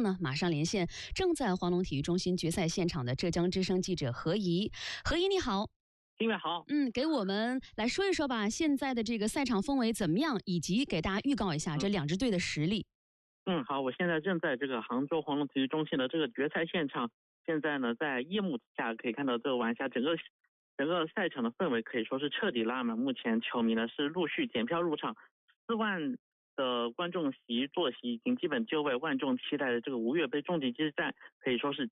呢，马上连线正在黄龙体育中心决赛现场的浙江之声记者何怡。何怡你好。 音乐好， 给我们来说一说吧，现在的这个赛场氛围怎么样，以及给大家预告一下这两支队的实力。 好，我现在正在这个杭州黄龙体育中心的这个决赛现场，现在呢在夜幕之下可以看到这个晚霞整个赛场的氛围可以说是彻底拉满，目前球迷呢是陆续检票入场，4万的观众席坐席已经基本就位，万众期待的这个吴越杯终极之战可以说是